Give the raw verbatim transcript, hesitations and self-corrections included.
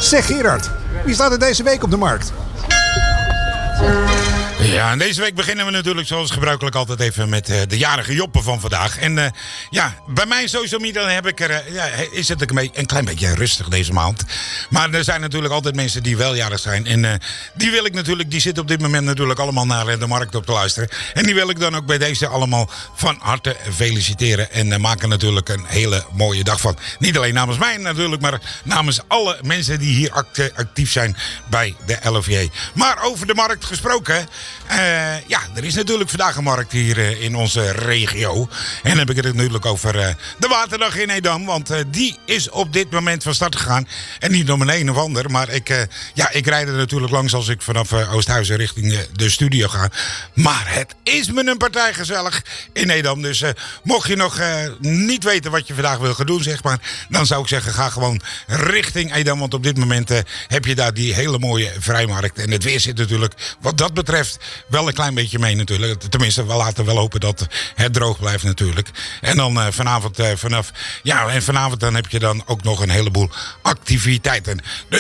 Zeg Gerard, wie staat er deze week op de markt? Ja, en deze week beginnen we natuurlijk zoals gebruikelijk altijd even met uh, de jarige Joppen van vandaag. En uh, ja, bij mijn social media heb ik er, uh, ja, is het een, een klein beetje rustig deze maand. Maar er zijn natuurlijk altijd mensen die wel jarig zijn. En uh, die wil ik natuurlijk, die zitten op dit moment natuurlijk allemaal naar uh, de markt op te luisteren. En die wil ik dan ook bij deze allemaal van harte feliciteren. En uh, maken natuurlijk een hele mooie dag van. Niet alleen namens mij natuurlijk, maar namens alle mensen die hier act- actief zijn bij de L O V J. Maar over de markt gesproken... Uh, ja, er is natuurlijk vandaag een markt hier uh, in onze regio. En dan heb ik het natuurlijk over uh, de Waterdag in Edam. Want uh, die is op dit moment van start gegaan. En niet om een een of ander. Maar ik, uh, ja, ik rijd er natuurlijk langs als ik vanaf uh, Oosthuizen richting uh, de studio ga. Maar het is me een partij gezellig in Edam. Dus uh, mocht je nog uh, niet weten wat je vandaag wil gaan doen, zeg maar. Dan zou ik zeggen, ga gewoon richting Edam. Want op dit moment uh, heb je daar die hele mooie vrijmarkt. En het weer zit natuurlijk wat dat betreft wel een klein beetje mee natuurlijk. Tenminste, we laten wel hopen dat het droog blijft natuurlijk. En dan uh, vanavond uh, vanaf... Ja, en vanavond dan heb je dan ook nog een heleboel activiteiten. Dus